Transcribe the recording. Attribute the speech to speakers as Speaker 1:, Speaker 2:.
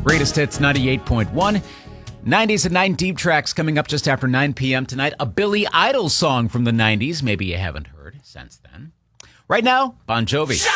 Speaker 1: Greatest Hits 98.1. 90s and 9 deep tracks coming up just after 9 p.m. tonight. A Billy Idol song from the 90s. Maybe you haven't heard since then. Right now, Bon Jovi.